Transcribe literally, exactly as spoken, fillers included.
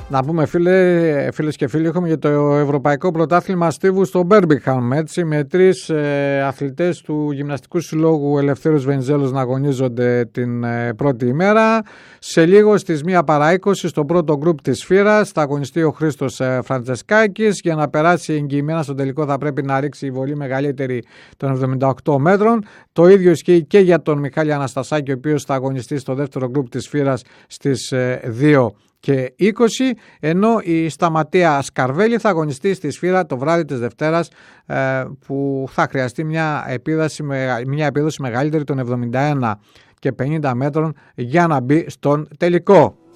Να πούμε φίλε, φίλες και φίλοι, έχουμε για το Ευρωπαϊκό Πρωτάθλημα Στίβου στο Μπέρμπιγχαμ, έτσι, με τρεις ε, αθλητές του Γυμναστικού Συλλόγου Ελευθέριος Βενιζέλος να αγωνίζονται την ε, πρώτη ημέρα. Σε λίγο στις μία παρά είκοσι στο πρώτο γκρουπ της Φύρας θα αγωνιστεί ο Χρήστος ε, Φραντζεσκάκης. Για να περάσει εγγυημένα στο τελικό θα πρέπει να ρίξει η βολή μεγαλύτερη των εβδομήντα οκτώ μέτρων. Το ίδιο ισχύει και για τον Μιχάλη Αναστασάκη, ο οποίος θα αγωνιστεί στο δεύτερο γκρουπ της Φύρας στις ε, δύο και είκοσι, ενώ η Σταματία Σκαρβέλη θα αγωνιστεί στη Σφύρα το βράδυ της Δευτέρας, ε, που θα χρειαστεί μια επίδοση, μια επίδοση μεγαλύτερη των εβδομήντα ένα και πενήντα μέτρων για να μπει στον τελικό.